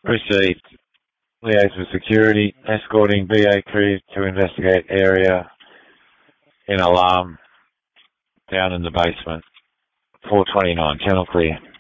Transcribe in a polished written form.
Received. Liaise with security. Escorting BA crew to investigate area in alarm down in the basement. 429. Channel clear.